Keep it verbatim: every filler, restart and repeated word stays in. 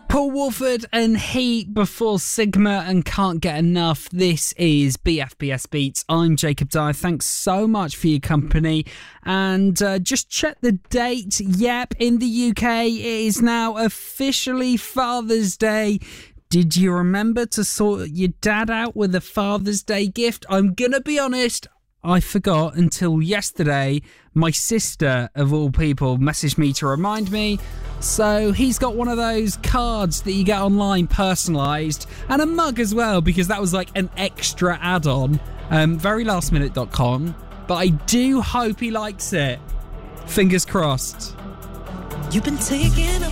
Paul Wolford and Heat before Sigma and Can't Get Enough. This is B F B S Beats. I'm Jacob Dyer. Thanks so much for your company. And uh, just check the date. Yep, in the U K, it is now officially Father's Day. Did you remember to sort your dad out with a Father's Day gift? I'm going to be honest, I forgot until yesterday. My sister, of all people, messaged me to remind me. So he's got one of those cards that you get online, personalised, and a mug as well, because that was like an extra add-on. Um, very last minute dot com. But I do hope he likes it. Fingers crossed. You've been taking